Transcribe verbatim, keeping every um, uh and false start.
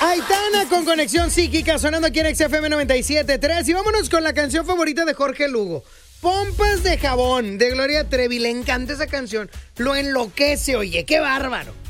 Aitana con Conexión Psíquica sonando aquí en X F M noventa y siete punto tres. Y vámonos con la canción favorita de Jorge Lugo. Pompas de jabón, de Gloria Trevi. Le encanta esa canción. Lo enloquece, oye, qué bárbaro.